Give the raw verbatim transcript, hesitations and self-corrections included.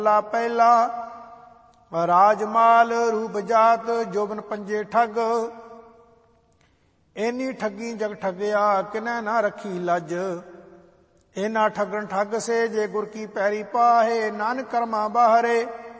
ਲਾ ਪਹਿਲਾ ਰਾਜਮਾਲ ਰੂਪ ਜਾਤ ਜੋਬਨ ਪੰਜੇ ਠੱਗ। ਐਨੀ ਠੱਗੀ ਜਗ ਠੱਗਿਆ ਕਿਨੈ ਨਾ ਰੱਖੀ ਲੱਜ। ਇਹਨਾਂ ਠੱਗਣ ਠੱਗ ਸੇ ਜੇ ਗੁਰ ਕੀ ਪੈਰੀ ਪਾਹੇ ਨਾਨਕ ਕਰਮਾ ਬਾਹਰੇ।